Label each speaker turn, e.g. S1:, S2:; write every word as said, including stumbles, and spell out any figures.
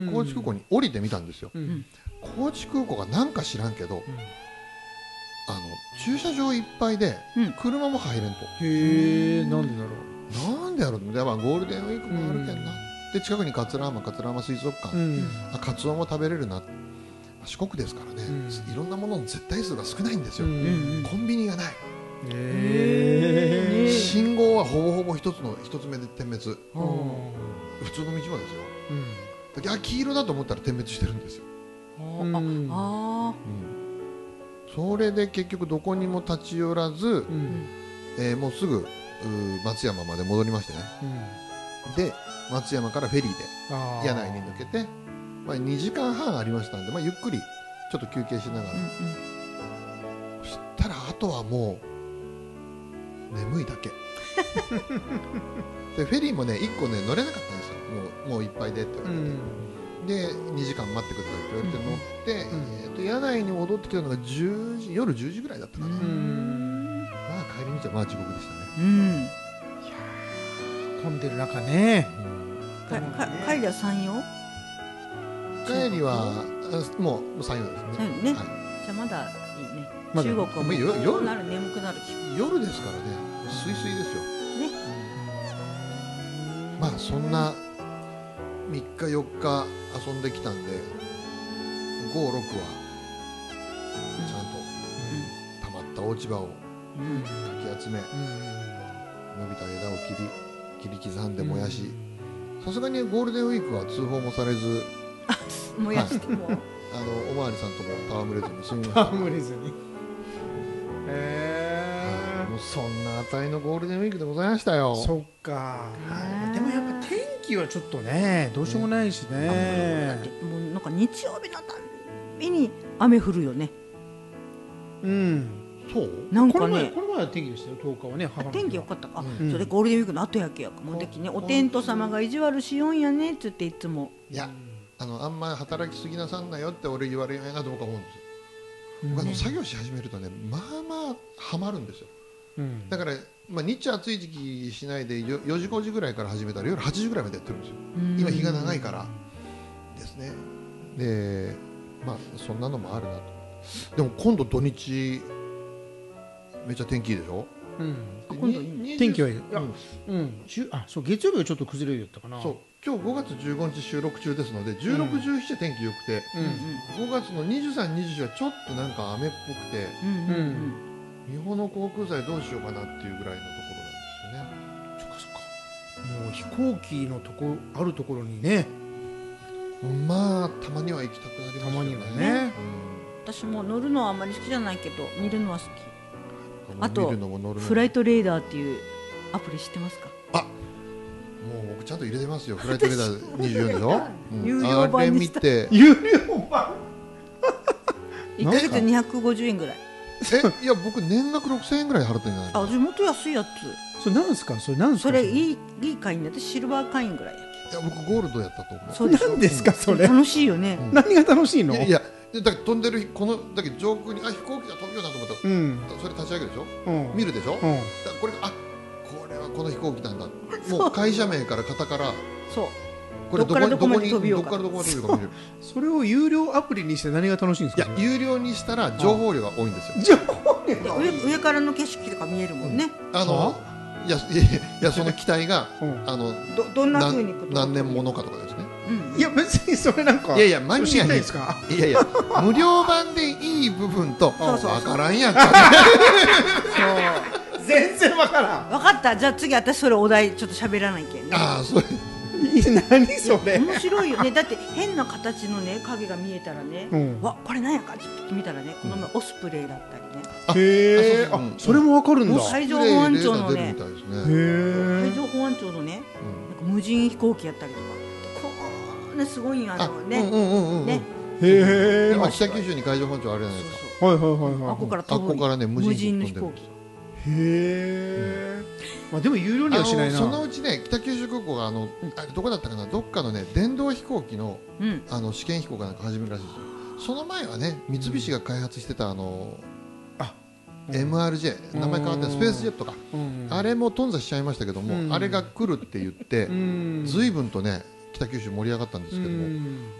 S1: 高知空港に降りてみたんですよ、
S2: うん、
S1: 高知空港がなんか知らんけど、うん、あの駐車場いっぱいで車も入れんと、
S2: うん、へえ、なんでだろ
S1: うなんでやろう、やっぱゴールデンウィークもあるけんな、うん、で近くに桂浜桂浜水族館、うん、あカツオも食べれるな、四国ですからね、うん、いろんなものの絶対数が少ないんですよ、うん、コンビニがない、へー、信号はほぼほぼ一つの一つ目で点滅、うん、普通の道もですよ、うん、だ黄色だと思ったら点滅してるんですよ、うん、ああ、うん、それで結局どこにも立ち寄らず、うん、えー、もうすぐ松山まで戻りましてね、うん、で松山からフェリーで柳井に抜けて、まあ、にじかんはんありましたんで、まあ、ゆっくりちょっと休憩しながら、うんうん、そしたらあとはもう眠いだけでフェリーもねいっこね乗れなかったんですよ、もう、もういっぱいでって言われて、うん、でにじかん待ってくださいって言われて乗って、うん、えー、と柳井に戻ってきたのがじゅうじ夜じゅうじぐらいだったかな、うん、まあ帰り道はまあ地獄でしたね、うん、いや
S2: 混んでる中ね、
S3: うん、かか帰りは山陽、
S1: 帰りはもう山陽ですね、
S3: ね、はい、じゃあまだいいね、ま、中国はもう夜なる眠くなる
S1: 夜ですからね、すいすいですよ、ね、うん、まあそんなみっかよっか遊んできたんでご、ろくはちゃんとたまった落ち葉をかき集め、伸びた枝を切り切り刻んで燃やし、さすがにゴールデンウィークは通報もされず
S3: 燃やしても、はい、
S1: あのおまわりさんとも戯れずに済みました。
S2: 戯れずに、
S1: へー、もうそんな値のゴールデンウィークでございましたよ。
S2: そっか、はい、でもやっぱ天気はちょっとねどうしようもないしね、ね、
S3: もうなんか日曜日のたびに雨降るよね。
S2: うん、
S1: そう
S2: なんかね、この前は天気でしたよ、とおかはね、
S3: 天気良かったか、うん、それゴールデンウィークの後やけやか、もうできね、お天道様が意地悪しよんやねって言っていつも、
S1: いや、あのあんまり働きすぎなさんなよって俺言われないなと僕は思うんですよ、うん、僕あの作業し始めるとね、まあまあハマるんですよ、うん、だから、まあ、日中暑い時期しないでよじごじぐらいから始めたら夜はちじぐらいまでやってるんですよ、今日が長いからですね。で、まあそんなのもあるなと。でも今度土日めっちゃ天気いいでしょ、うん、
S2: 今度天気はいい、うんうん、あ、そう、月曜日はちょっと崩れるよったかな。
S1: そう、今日ごがつじゅうごにち収録中ですのでじゅうろく、じゅうしちは天気良くて、うん、ごがつのにじゅうさん、にじゅうよんはちょっとなんか雨っぽくて、うんうんうん、日本の航空祭どうしようかなっていうぐらいのところなんですよね。
S2: そっかそっか、もう飛行機のとこあるところにね、
S1: まあたまには行きたくなりますよね。たまにはね、
S3: うん、私も乗るのはあんまり好きじゃないけど見るのは好き。あとフライトレーダーっていうアプリ知ってますか？
S1: あ、もう僕ちゃんと入れてますよ。フライトレーダーにじゅうよんでしょ、うん、
S3: 有料版にした。
S2: 有料版
S3: いっかげつにひゃくごじゅうえんぐらい。
S1: え、いや僕年額ろくせんえんぐらい払ってるんじゃないか。
S3: あ、もっと安いや
S2: つ。それなんですか？それなんですか？
S3: それいいいい会員だって、シルバー会員ぐらいや
S1: け。いや僕ゴールドやったと思う。
S3: そうでしょ。
S2: 何ですかそれ？
S3: 楽しいよね、
S2: うん、何が楽しいの？
S1: いやいや、だから飛んでるこのだけ上空にあ飛行機が飛ぶよなと思ったら、うん、それ立ち上げるでしょ、うん、見るでしょ、うん、だこれあこれはこの飛行機なんだ、もう会社名から型から
S3: そう
S1: これどこどこにどこからどこまで飛びようか見れる
S2: それを有料アプリにして何が楽しいんですか？
S1: いや有料にしたら情報量が多いんですよ。
S2: 情報量が多い。
S3: 上, 上からの景色とか見えるもんね、
S1: うん、あのいやいやいやその機体が、うん、あの
S3: ど, どんな風に
S1: 何年ものかとかですね、
S2: うん、いや別にそれなんか
S1: いやいやマニアに
S2: ですか？
S1: いやいや無料版でいい部分と分からんやんか
S2: そう全然分からん。
S3: 分かった、じゃあ次私それお題ちょっと喋らないけんね。
S1: ああ、それ
S2: 何それ
S3: 面白いよね。だって変な形のね影が見えたらね、うん、わこれ何やかって見たらね、この前オスプレイだったりね、
S2: うん、へえ、あ、それもわかるんだ。
S3: 海上保安庁のね、海上保安庁のね、なんか無人飛行機やったりとか、こんなすごいんやのね、ね、
S2: へえ、
S1: 今北九州に海上保安庁あるじゃないですか。
S2: はいはいはいはい。
S3: あこから飛ぶ、
S1: あこからね無人
S3: の飛行機。
S2: へえ、まあでも有料にはしないな。
S1: そのうちね、北九州空港があの、あれどこだったかな、どっかのね電動飛行機の、うん、あの試験飛行かなんか始めるらしいですよ。その前はね三菱が開発してたあの、あ、うん、エムアールジェー 名前変わってスペースジェットか、うん、あれも頓挫しちゃいましたけども、うん、あれが来るって言って、うん、随分とね北九州盛り上がったんですけども、